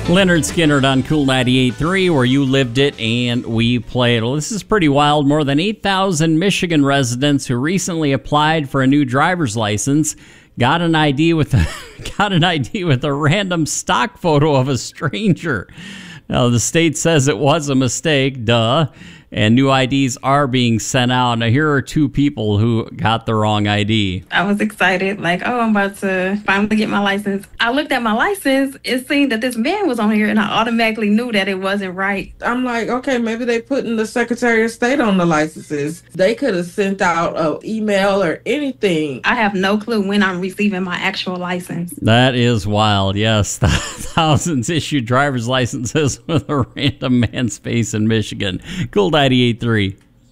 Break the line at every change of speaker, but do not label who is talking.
Leonard Skinner on Cool 98.3, where you lived it and we played. Well, this is pretty wild. More than 8,000 Michigan residents who recently applied for a new driver's license got an ID with a random stock photo of a stranger. Now, the state says it was a mistake, and new IDs are being sent out. Now, here are two people who got the wrong ID.
I was excited, like, oh, I'm about to finally get my license. I looked at my license, it seemed that this man was on here, and I automatically knew that it wasn't right.
I'm like, okay, maybe they putting the Secretary of State on the licenses. They could have sent out an email or anything.
I have no clue when I'm receiving my actual license.
That is wild, yes. Thousands issued driver's licenses with a random man's face in Michigan. Cool 98.3.